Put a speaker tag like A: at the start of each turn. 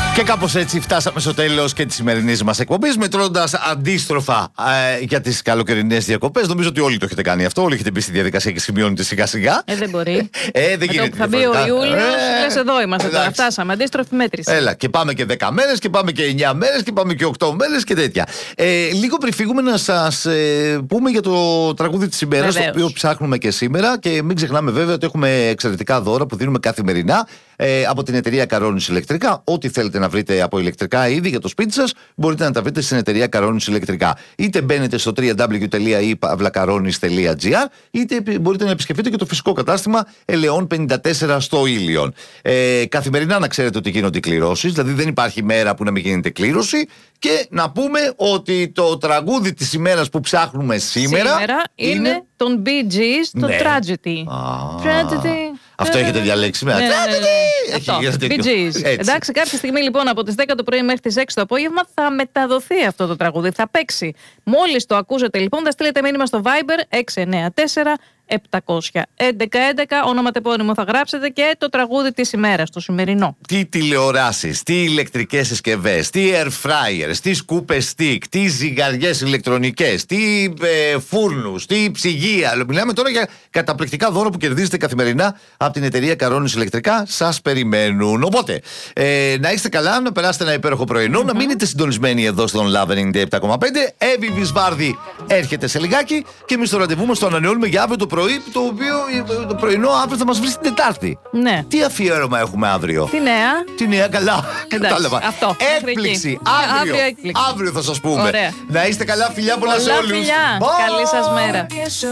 A: Και κάπως έτσι φτάσαμε στο τέλος και της σημερινής μας εκπομπής, μετρώντας αντίστροφα για τις καλοκαιρινές διακοπές. Νομίζω ότι όλοι το έχετε κάνει αυτό. Όλοι έχετε μπει στη διαδικασία και σημειώνετε σιγά-σιγά.
B: Δεν μπορεί.
A: Δεν γίνεται.
B: Θα μπει ο Ιούλιος, λες εδώ είμαστε τώρα. Φτάσαμε. Αντίστροφη μέτρηση.
A: Έλα, και πάμε και 10 μέρες και πάμε και 9 μέρες και πάμε και 8 μέρες και τέτοια. Λίγο πριν φύγουμε, να σας πούμε για το τραγούδι της ημέρας, το οποίο ψάχνουμε και σήμερα. Και μην ξεχνάμε βέβαια ότι έχουμε εξαιρετικά δώρα που δίνουμε καθημερινά από την εταιρεία Καρόνης Ηλεκτρικά. Ό,τι θέλετε να βρείτε από ηλεκτρικά είδη για το σπίτι σας, μπορείτε να τα βρείτε στην εταιρεία Καρόνης Ηλεκτρικά. Είτε μπαίνετε στο www.e-pavlakaronis.gr, είτε μπορείτε να επισκεφτείτε και το φυσικό κατάστημα Ελαιών 54 στο Ήλιον. Καθημερινά να ξέρετε ότι γίνονται οι κληρώσεις, δηλαδή δεν υπάρχει μέρα που να μην γίνεται κλήρωση. Και να πούμε ότι το τραγούδι της ημέρας που ψάχνουμε σήμερα
B: είναι των Bee Gees, το Tragedy.
A: Tragedy. Αυτό έχετε διαλέξει με
B: Bee Gees. Εντάξει, κάποια στιγμή λοιπόν από τις 10 το πρωί μέχρι τις 6 το απόγευμα θα μεταδοθεί αυτό το τραγούδι. Θα παίξει. Μόλις το ακούσετε λοιπόν, θα στείλετε μήνυμα στο Viber 694-711-11, όνομα τεπώνυμο θα γράψετε και το τραγούδι της ημέρας, το σημερινό.
A: Τι τηλεοράσεις, τι ηλεκτρικές συσκευές, τι air fryers, τι σκούπες stick, τι ζυγαριές ηλεκτρονικές, τι φούρνους, τι ψυγεία. Μιλάμε τώρα για καταπληκτικά δώρα που κερδίζετε καθημερινά από την εταιρεία Καρόνης Ηλεκτρικά. Σας περιμένουν. Οπότε, να είστε καλά, να περάσετε ένα υπέροχο πρωινό, να μείνετε συντονισμένοι εδώ στον Love 97,5. Εύη Βυσβάρδη έρχεται σε λιγάκι και εμείς το ραντεβού μας το ανανεώνουμε για αύριο το πρωί, το οποίο το πρωινό αύριο θα μας βρει την Τετάρτη.
B: Ναι.
A: Τι αφιέρωμα έχουμε αύριο?
B: Τη νέα.
A: Τη νέα, καλά. Κατάλαβα.
B: Αυτό.
A: Έκπληξη. Αύριο θα σας πούμε.
B: Ωραία.
A: Να είστε καλά, φιλιά πολλά σε όλους.
B: Φιλιά. Καλή σας μέρα.